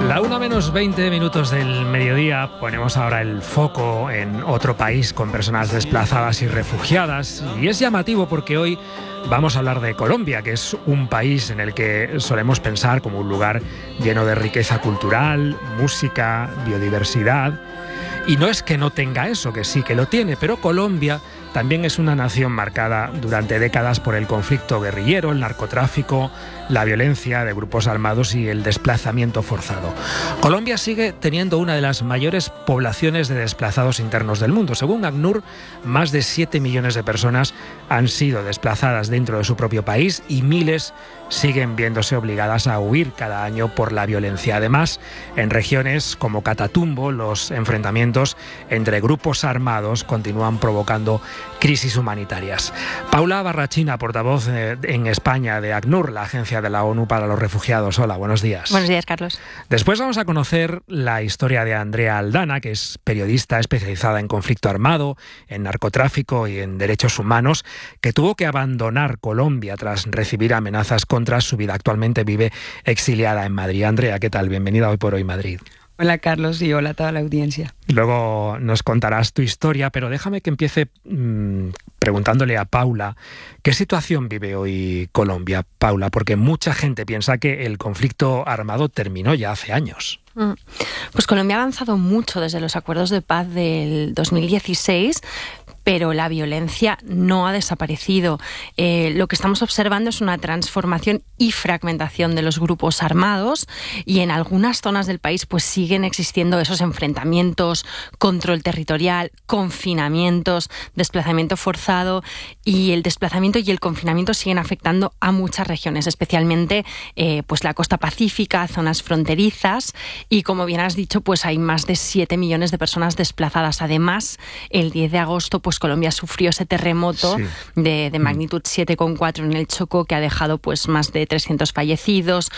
La 1:20 del mediodía. Ponemos ahora el foco en otro país con personas desplazadas y refugiadas. Y es llamativo porque hoy vamos a hablar de Colombia, que es un país en el que solemos pensar como un lugar lleno de riqueza cultural, música, biodiversidad. Y no es que no tenga eso, que sí que lo tiene, pero Colombia también es una nación marcada durante décadas por el conflicto guerrillero, el narcotráfico, la violencia de grupos armados y el desplazamiento forzado. Colombia sigue teniendo una de las mayores poblaciones de desplazados internos del mundo. Según ACNUR, más de 7 millones de personas han sido desplazadas dentro de su propio país y miles siguen viéndose obligadas a huir cada año por la violencia. Además, en regiones como Catatumbo, los enfrentamientos entre grupos armados continúan provocando crisis humanitarias. Paula Barrachina, portavoz en España de ACNUR, la Agencia de la ONU para los Refugiados. Hola, buenos días. Buenos días, Carlos. Después vamos a conocer la historia de Andrea Aldana, que es periodista especializada en conflicto armado, en narcotráfico y en derechos humanos, que tuvo que abandonar Colombia tras recibir amenazas contra su vida. Actualmente vive exiliada en Madrid. Andrea, ¿qué tal? Bienvenida Hoy por Hoy Madrid. Hola, Carlos, y hola a toda la audiencia. Luego nos contarás tu historia, pero déjame que empiece preguntándole a Paula qué situación vive hoy Colombia, Paula, porque mucha gente piensa que el conflicto armado terminó ya hace años. Pues Colombia ha avanzado mucho desde los acuerdos de paz del 2016, pero la violencia no ha desaparecido. Lo que estamos observando es una transformación y fragmentación de los grupos armados, y en algunas zonas del país pues siguen existiendo esos enfrentamientos, control territorial, confinamientos, desplazamiento forzado, y el desplazamiento y el confinamiento siguen afectando a muchas regiones, especialmente pues la costa pacífica, zonas fronterizas, y como bien has dicho, pues hay más de 7 millones de personas desplazadas. Además, el 10 de agosto pues Colombia sufrió ese terremoto de magnitud 7,4 en el Chocó, que ha dejado pues más de 300 fallecidos,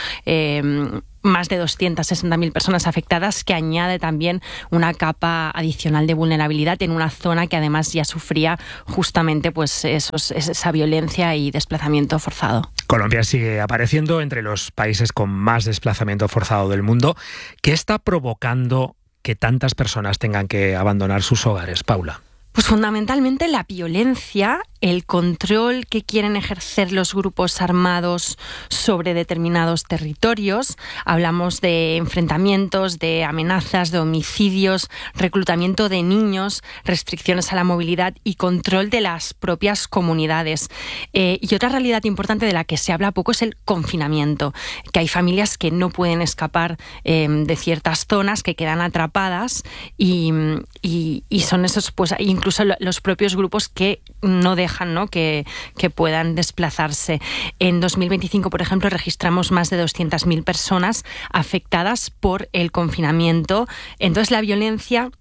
más de 260.000 personas afectadas, que añade también una capa adicional de vulnerabilidad en una zona que además ya sufría justamente pues esa violencia y desplazamiento forzado. Colombia sigue apareciendo entre los países con más desplazamiento forzado del mundo. ¿Qué está provocando que tantas personas tengan que abandonar sus hogares, Paula? Pues fundamentalmente la violencia, el control que quieren ejercer los grupos armados sobre determinados territorios. Hablamos de enfrentamientos, de amenazas, de homicidios, reclutamiento de niños, restricciones a la movilidad y control de las propias comunidades. Y otra realidad importante de la que se habla poco es el confinamiento, que hay familias que no pueden escapar de ciertas zonas, que quedan atrapadas, y son esos, pues incluso los propios grupos que no dejan, ¿no?, que puedan desplazarse. En 2025, por ejemplo, registramos más de 200.000 personas afectadas por el confinamiento. Entonces, la violencia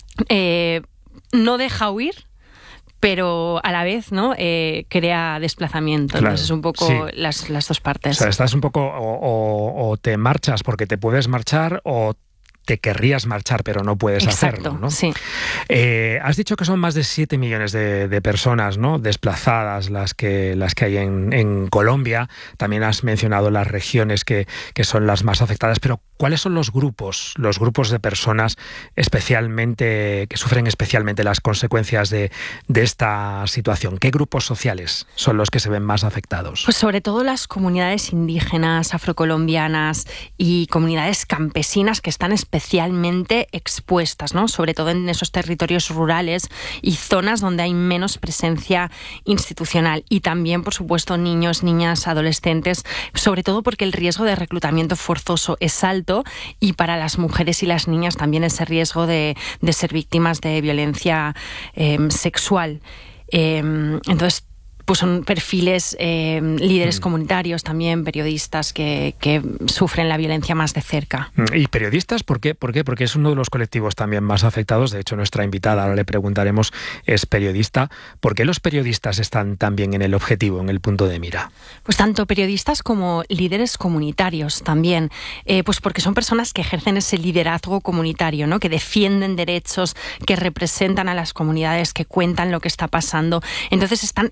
no deja huir, pero a la vez, ¿no?, crea desplazamiento. Claro, entonces es un poco las dos partes. O sea, estás un poco o te marchas porque te puedes marchar, o te querrías marchar pero no puedes hacerlo, ¿no? Sí. Has dicho que son más de 7 millones de personas, ¿no?, desplazadas las que hay en Colombia. También has mencionado las regiones que son las más afectadas, pero ¿cuáles son los grupos de personas que sufren especialmente las consecuencias de esta situación? ¿Qué grupos sociales son los que se ven más afectados? Pues sobre todo las comunidades indígenas, afrocolombianas y comunidades campesinas, que están especialmente expuestas, ¿no?, sobre todo en esos territorios rurales y zonas donde hay menos presencia institucional. Y también, por supuesto, niños, niñas, adolescentes, sobre todo porque el riesgo de reclutamiento forzoso es alto, y para las mujeres y las niñas también ese riesgo de ser víctimas de violencia sexual. Entonces, pues son perfiles, líderes comunitarios también, periodistas que sufren la violencia más de cerca. ¿Y periodistas? ¿Por qué? Porque es uno de los colectivos también más afectados. De hecho, nuestra invitada, ahora le preguntaremos, es periodista. ¿Por qué los periodistas están también en el objetivo, en el punto de mira? Pues tanto periodistas como líderes comunitarios también. Pues porque son personas que ejercen ese liderazgo comunitario, ¿no?, que defienden derechos, que representan a las comunidades, que cuentan lo que está pasando. Entonces están especialmente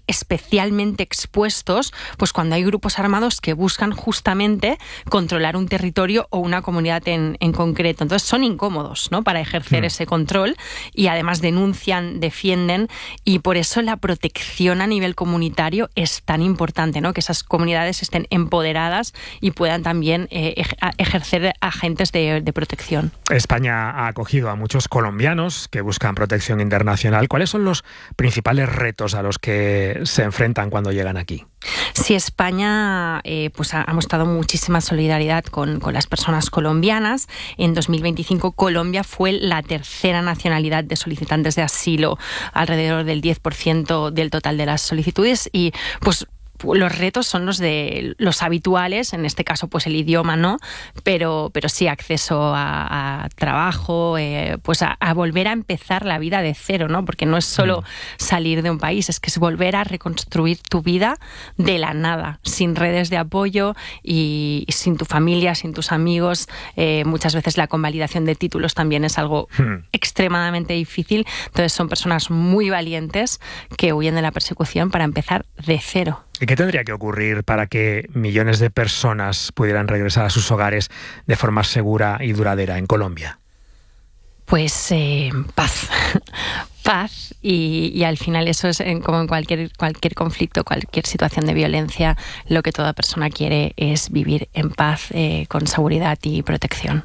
especialmente expuestos pues cuando hay grupos armados que buscan justamente controlar un territorio o una comunidad en concreto. Entonces son incómodos, ¿no?, para ejercer ese control, y además denuncian, defienden, y por eso la protección a nivel comunitario es tan importante, ¿no?, que esas comunidades estén empoderadas y puedan también ejercer agentes de protección. España ha acogido a muchos colombianos que buscan protección internacional. ¿Cuáles son los principales retos a los que se enfrentan cuando llegan aquí? Sí, España pues ha mostrado muchísima solidaridad con las personas colombianas. En 2025 Colombia fue la tercera nacionalidad de solicitantes de asilo, alrededor del 10% del total de las solicitudes, y pues los retos son los habituales, en este caso pues el idioma no, pero sí acceso a trabajo, pues a volver a empezar la vida de cero, ¿no? Porque no es solo salir de un país, es que es volver a reconstruir tu vida de la nada, sin redes de apoyo y sin tu familia, sin tus amigos. Muchas veces la convalidación de títulos también es algo extremadamente difícil. Entonces son personas muy valientes que huyen de la persecución para empezar de cero. ¿Y qué tendría que ocurrir para que millones de personas pudieran regresar a sus hogares de forma segura y duradera en Colombia? Pues paz. Paz, y al final eso es como en cualquier conflicto, cualquier situación de violencia, lo que toda persona quiere es vivir en paz, con seguridad y protección.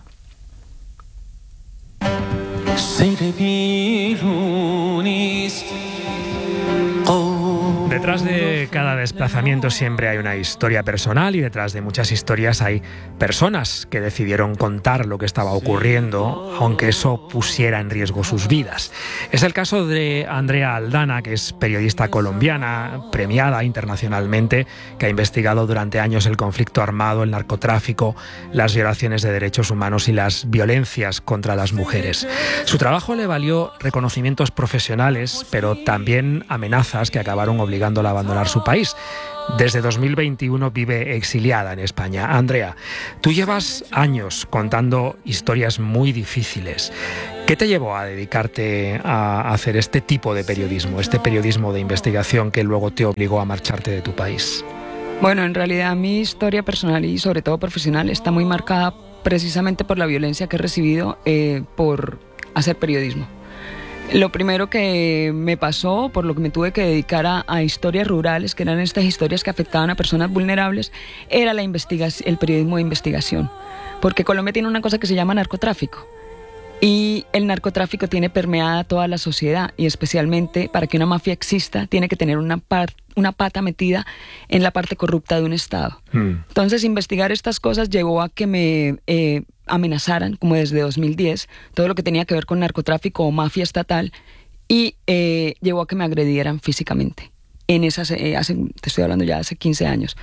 Detrás de cada desplazamiento siempre hay una historia personal, y detrás de muchas historias hay personas que decidieron contar lo que estaba ocurriendo, aunque eso pusiera en riesgo sus vidas. Es el caso de Andrea Aldana, que es periodista colombiana, premiada internacionalmente, que ha investigado durante años el conflicto armado, el narcotráfico, las violaciones de derechos humanos y las violencias contra las mujeres. Su trabajo le valió reconocimientos profesionales, pero también amenazas que acabaron obligándola a abandonar su país. Desde 2021 vive exiliada en España. Andrea, tú llevas años contando historias muy difíciles. ¿Qué te llevó a dedicarte a hacer este tipo de periodismo, este periodismo de investigación que luego te obligó a marcharte de tu país? Bueno, en realidad mi historia personal y sobre todo profesional está muy marcada precisamente por la violencia que he recibido por hacer periodismo. Lo primero que me pasó, por lo que me tuve que dedicar a historias rurales, que eran estas historias que afectaban a personas vulnerables, era el periodismo de investigación. Porque Colombia tiene una cosa que se llama narcotráfico. Y el narcotráfico tiene permeada toda la sociedad, y especialmente para que una mafia exista tiene que tener una pata metida en la parte corrupta de un Estado. Entonces investigar estas cosas llevó a que me amenazaran, como desde 2010, todo lo que tenía que ver con narcotráfico o mafia estatal, y llevó a que me agredieran físicamente. Te estoy hablando ya hace 15 años.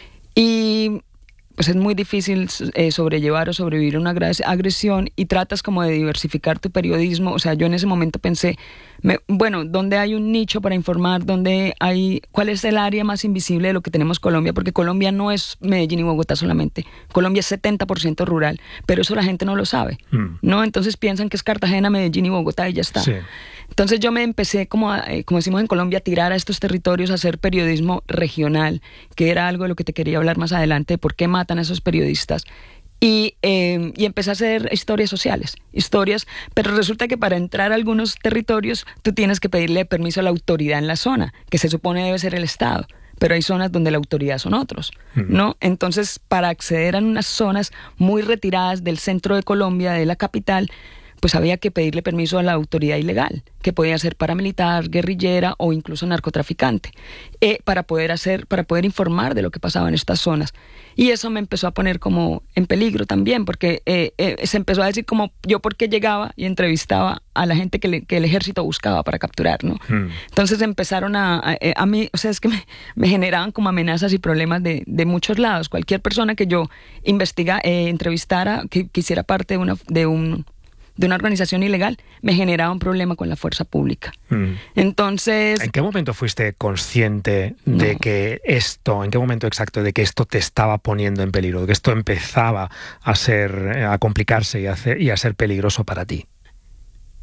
Y pues es muy difícil sobrellevar o sobrevivir una agresión, y tratas como de diversificar tu periodismo. O sea, yo en ese momento pensé, ¿dónde hay un nicho para informar? ¿Cuál es el área más invisible de lo que tenemos Colombia? Porque Colombia no es Medellín y Bogotá solamente. Colombia es 70% rural, pero eso la gente no lo sabe, ¿no? Entonces piensan que es Cartagena, Medellín y Bogotá y ya está. Sí. Entonces yo me empecé, como decimos en Colombia, a tirar a estos territorios, a hacer periodismo regional, que era algo de lo que te quería hablar más adelante, de por qué matan a esos periodistas. Y empecé a hacer historias sociales, pero resulta que para entrar a algunos territorios tú tienes que pedirle permiso a la autoridad en la zona, que se supone debe ser el Estado, pero hay zonas donde la autoridad son otros, ¿no? Entonces, para acceder a unas zonas muy retiradas del centro de Colombia, de la capital, pues había que pedirle permiso a la autoridad ilegal, que podía ser paramilitar, guerrillera o incluso narcotraficante, para poder informar de lo que pasaba en estas zonas. Y eso me empezó a poner como en peligro también, porque se empezó a decir como yo por qué llegaba y entrevistaba a la gente que el ejército buscaba para capturar, ¿no? Entonces empezaron a mí, o sea, es que me generaban como amenazas y problemas de muchos lados. Cualquier persona que yo entrevistara, que quisiera parte de una organización ilegal, me generaba un problema con la fuerza pública. Entonces... ¿En qué momento fuiste consciente de que en qué momento exacto, de que esto te estaba poniendo en peligro, de que esto empezaba a complicarse y a ser peligroso para ti?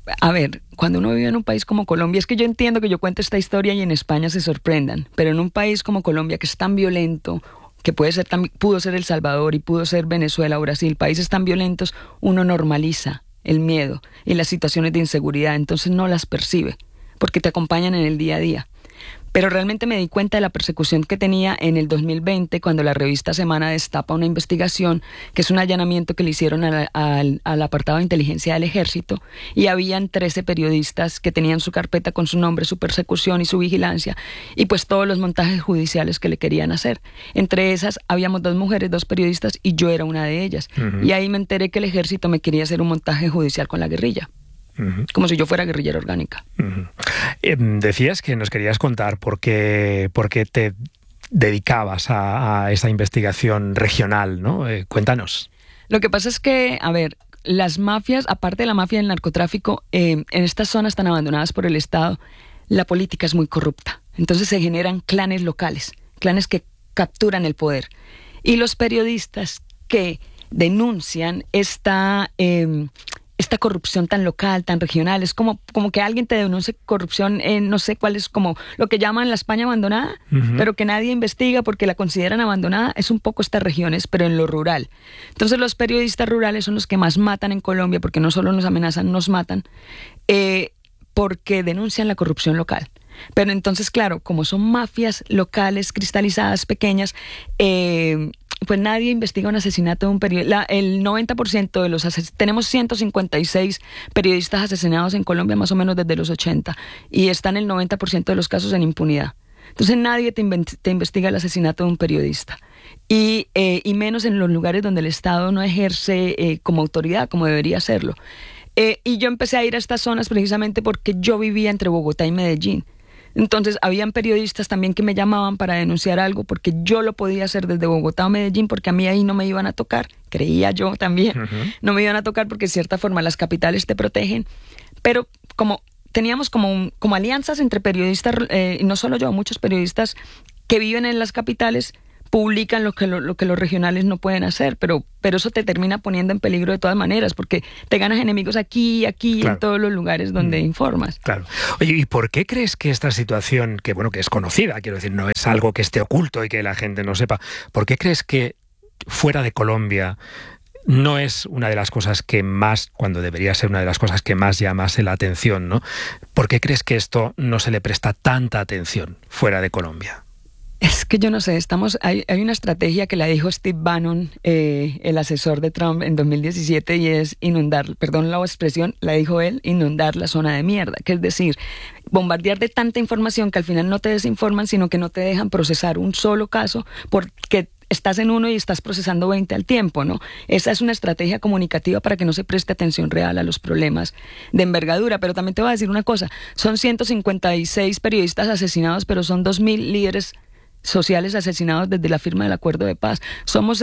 A ver, cuando uno vive en un país como Colombia, es que yo entiendo que yo cuente esta historia y en España se sorprendan, pero en un país como Colombia, que es tan violento, que pudo ser El Salvador y pudo ser Venezuela o Brasil, países tan violentos, uno normaliza el miedo y las situaciones de inseguridad, entonces no las percibe, porque te acompañan en el día a día. Pero realmente me di cuenta de la persecución que tenía en el 2020 cuando la revista Semana destapa una investigación que es un allanamiento que le hicieron al apartado de inteligencia del Ejército, y habían 13 periodistas que tenían su carpeta con su nombre, su persecución y su vigilancia, y pues todos los montajes judiciales que le querían hacer. Entre esas habíamos 2 mujeres, 2 periodistas, y yo era una de ellas. Y ahí me enteré que el Ejército me quería hacer un montaje judicial con la guerrilla. Como si yo fuera guerrillera orgánica. Decías que nos querías contar por qué te dedicabas a esa investigación regional, ¿no? Cuéntanos. Lo que pasa es que, a ver, las mafias, aparte de la mafia del narcotráfico, en estas zonas tan abandonadas por el Estado, la política es muy corrupta. Entonces se generan clanes locales, clanes que capturan el poder. Y los periodistas que denuncian esta corrupción tan local, tan regional, es como que alguien te denuncie corrupción en no sé cuál es, como lo que llaman la España abandonada, pero que nadie investiga porque la consideran abandonada. Es un poco estas regiones, pero en lo rural. Entonces los periodistas rurales son los que más matan en Colombia, porque no solo nos amenazan, nos matan, porque denuncian la corrupción local. Pero entonces, claro, como son mafias locales, cristalizadas, pequeñas, pues nadie investiga un asesinato de un periodista. El 90% de los tenemos 156 periodistas asesinados en Colombia más o menos desde los 80, y están el 90% de los casos en impunidad. Entonces nadie te investiga el asesinato de un periodista, y menos en los lugares donde el Estado no ejerce como autoridad, como debería hacerlo. Y yo empecé a ir a estas zonas precisamente porque yo vivía entre Bogotá y Medellín. Entonces habían periodistas también que me llamaban para denunciar algo, porque yo lo podía hacer desde Bogotá o Medellín, porque a mí ahí no me iban a tocar, creía yo también, no me iban a tocar porque de cierta forma las capitales te protegen, pero como teníamos como alianzas entre periodistas, y no solo yo, muchos periodistas que viven en las capitales publican lo que los regionales no pueden hacer, pero eso te termina poniendo en peligro de todas maneras, porque te ganas enemigos aquí, claro, en todos los lugares donde informas. Claro. Oye, ¿y por qué crees que esta situación, que bueno, que es conocida, quiero decir, no es algo que esté oculto y que la gente no sepa, ¿por qué crees que fuera de Colombia no es una de las cosas que más, cuando debería ser una de las cosas que más llamase la atención, ¿no? ¿Por qué crees que esto no se le presta tanta atención fuera de Colombia? Es que yo no sé, hay una estrategia que la dijo Steve Bannon, el asesor de Trump en 2017, y es inundar, perdón la expresión, la dijo él, inundar la zona de mierda, que es decir, bombardear de tanta información que al final no te desinforman, sino que no te dejan procesar un solo caso, porque estás en uno y estás procesando 20 al tiempo, ¿no? Esa es una estrategia comunicativa para que no se preste atención real a los problemas de envergadura. Pero también te voy a decir una cosa, son 156 periodistas asesinados, pero son 2.000 líderes sociales asesinados desde la firma del acuerdo de paz. Somos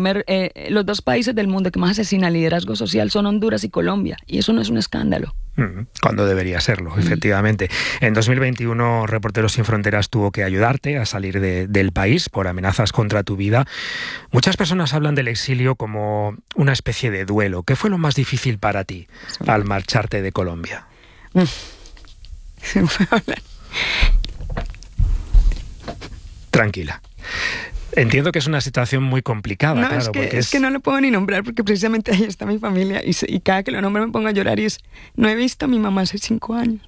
los 2 países del mundo que más asesinan liderazgo social son Honduras y Colombia, y eso no es un escándalo. Cuando debería serlo, efectivamente. En 2021, Reporteros Sin Fronteras tuvo que ayudarte a salir del país por amenazas contra tu vida. Muchas personas hablan del exilio como una especie de duelo. ¿Qué fue lo más difícil para ti al marcharte de Colombia? Tranquila. Entiendo que es una situación muy complicada, no, claro. Es que no lo puedo ni nombrar, porque precisamente ahí está mi familia, y cada que lo nombro me pongo a llorar, y no he visto a mi mamá hace 5 años.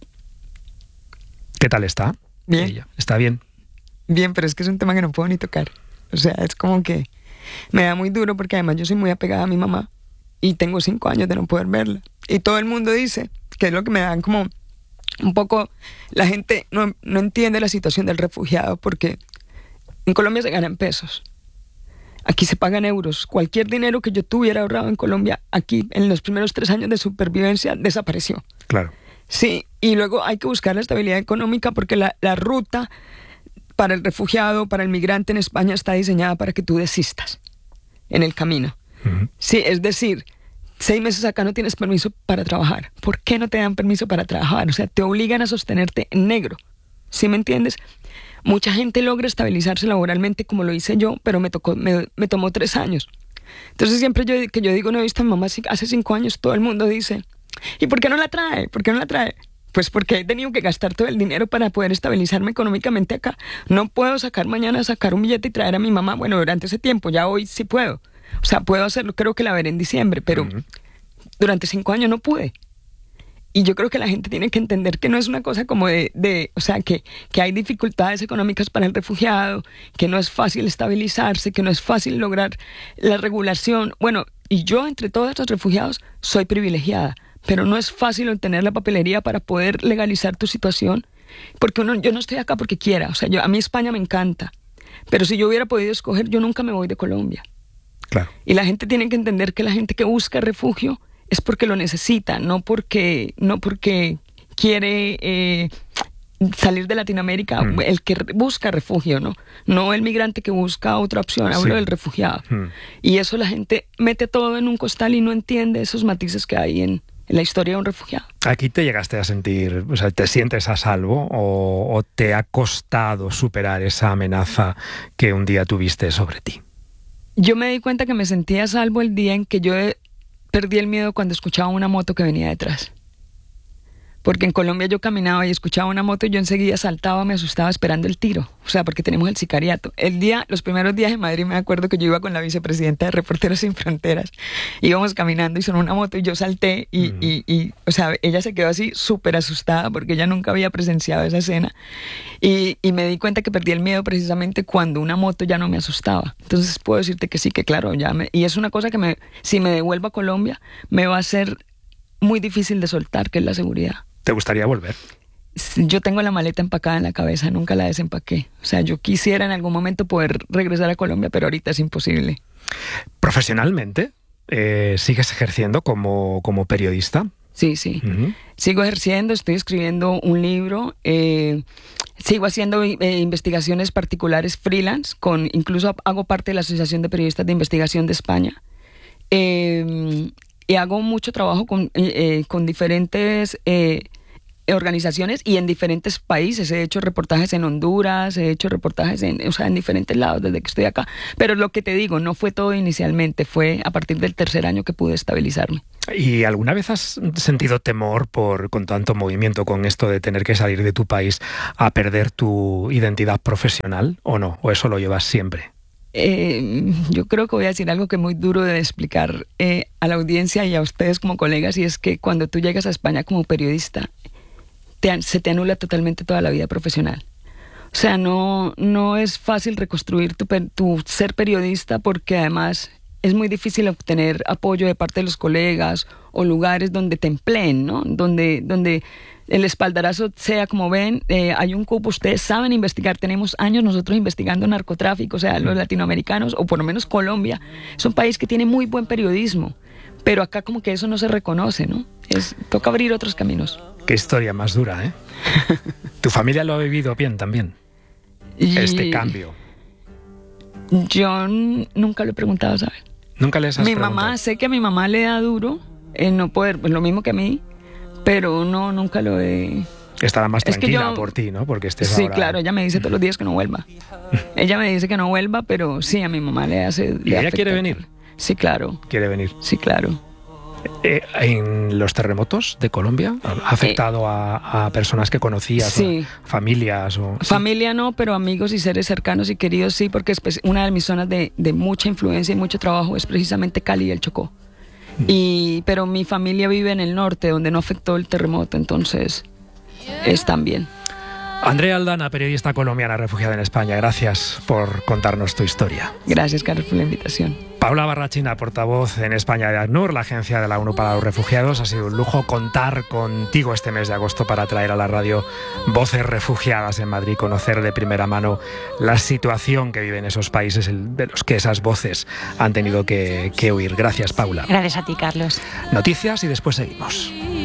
¿Qué tal está? Bien. Ella. ¿Está bien? Bien, pero es que es un tema que no puedo ni tocar. O sea, es como que me da muy duro, porque además yo soy muy apegada a mi mamá, y tengo 5 años de no poder verla. Y todo el mundo dice, que es lo que me dan como un poco, la gente no entiende la situación del refugiado, porque en Colombia se ganan pesos, aquí se pagan euros. Cualquier dinero que yo tuviera ahorrado en Colombia, aquí en los primeros 3 años de supervivencia desapareció. Claro. Sí, y luego hay que buscar la estabilidad económica, porque la ruta para el refugiado, para el migrante en España está diseñada para que tú desistas en el camino. Sí, es decir, 6 meses acá no tienes permiso para trabajar. ¿Por qué no te dan permiso para trabajar? O sea, te obligan a sostenerte en negro. ¿Sí me entiendes? Mucha gente logra estabilizarse laboralmente como lo hice yo, pero me tomó 3 años. Entonces siempre yo digo, no he visto a mi mamá hace 5 años, todo el mundo dice, ¿Y por qué no la trae? ¿Por qué no la trae? Pues porque he tenido que gastar todo el dinero para poder estabilizarme económicamente acá. No puedo sacar un billete y traer a mi mamá. Bueno, durante ese tiempo, ya hoy sí puedo. O sea, puedo hacerlo, creo que la veré en diciembre, pero durante 5 años no pude. Y yo creo que la gente tiene que entender que no es una cosa como o sea, que hay dificultades económicas para el refugiado, que no es fácil estabilizarse, que no es fácil lograr la regulación. Bueno, y yo entre todos estos refugiados soy privilegiada, pero no es fácil obtener la papelería para poder legalizar tu situación, porque yo no estoy acá porque quiera. O sea, a mí España me encanta, pero si yo hubiera podido escoger, yo nunca me voy de Colombia. Claro. Y la gente tiene que entender que la gente que busca refugio es porque lo necesita, no porque quiere salir de Latinoamérica. El que busca refugio, no el migrante que busca otra opción. Hablo del refugiado. Y eso la gente mete todo en un costal y no entiende esos matices que hay en la historia de un refugiado. ¿Aquí te llegaste a sentir, o sea, te sientes a salvo o te ha costado superar esa amenaza que un día tuviste sobre ti? Yo me di cuenta que me sentía a salvo el día en que yo perdí el miedo cuando escuchaba una moto que venía detrás. Porque en Colombia yo caminaba y escuchaba una moto y yo enseguida saltaba, me asustaba esperando el tiro. O sea, porque tenemos el sicariato. Los primeros días en Madrid me acuerdo que yo iba con la vicepresidenta de Reporteros Sin Fronteras. Íbamos caminando y sonó una moto y yo salté y o sea, ella se quedó así súper asustada porque ella nunca había presenciado esa escena. Y me di cuenta que perdí el miedo precisamente cuando una moto ya no me asustaba. Entonces puedo decirte que sí, que claro, y es una cosa que si me devuelvo a Colombia me va a ser muy difícil de soltar, que es la seguridad. ¿Te gustaría volver? Yo tengo la maleta empacada en la cabeza, nunca la desempaqué. O sea, yo quisiera en algún momento poder regresar a Colombia, pero ahorita es imposible. ¿Profesionalmente sigues ejerciendo como periodista? Sí. Sigo ejerciendo, estoy escribiendo un libro, sigo haciendo investigaciones particulares freelance, incluso hago parte de la Asociación de Periodistas de Investigación de España. Y hago mucho trabajo con diferentes organizaciones y en diferentes países. He hecho reportajes en Honduras, he hecho reportajes en diferentes lados desde que estoy acá. Pero lo que te digo, no fue todo inicialmente, fue a partir del 3er año que pude estabilizarme. ¿Y alguna vez has sentido temor con tanto movimiento, con esto de tener que salir de tu país, a perder tu identidad profesional o no? ¿O eso lo llevas siempre? Yo creo que voy a decir algo que es muy duro de explicar a la audiencia y a ustedes como colegas, y es que cuando tú llegas a España como periodista se te anula totalmente toda la vida profesional. O sea, no es fácil reconstruir tu ser periodista, porque además es muy difícil obtener apoyo de parte de los colegas o lugares donde te empleen, ¿no? Donde el espaldarazo sea como ven, hay un cupo, ustedes saben investigar, tenemos años nosotros investigando narcotráfico, o sea, los latinoamericanos, o por lo menos Colombia, es un país que tiene muy buen periodismo, pero acá como que eso no se reconoce, ¿no? Toca abrir otros caminos. Qué historia más dura, ¿eh? ¿Tu familia lo ha vivido bien también? Este cambio. Yo nunca lo he preguntado, ¿sabes? ¿Nunca les has preguntado? Mamá, sé que a mi mamá le da duro no poder, pues lo mismo que a mí, pero nunca lo he... Estará más tranquila por ti, ¿no? Porque sí, ahora... claro, ella me dice todos los días que no vuelva. Ella me dice que no vuelva, pero sí, a mi mamá le hace... ¿Y ella quiere venir? Sí, claro. ¿Quiere venir? Sí, claro. ¿En los terremotos de Colombia ha afectado a personas que conocías, sí. familias? Familia no, pero amigos y seres cercanos y queridos sí, porque una de mis zonas de mucha influencia y mucho trabajo es precisamente Cali y el Chocó. Pero mi familia vive en el norte, donde no afectó el terremoto, entonces están bien. Andrea Aldana, periodista colombiana refugiada en España, gracias por contarnos tu historia. Gracias, Carlos, por la invitación. Paula Barrachina, portavoz en España de ACNUR, la agencia de la ONU para los refugiados. Ha sido un lujo contar contigo este mes de agosto para traer a la radio Voces Refugiadas en Madrid, conocer de primera mano la situación que viven esos países de los que esas voces han tenido que huir. Gracias, Paula. Gracias a ti, Carlos. Noticias y después seguimos.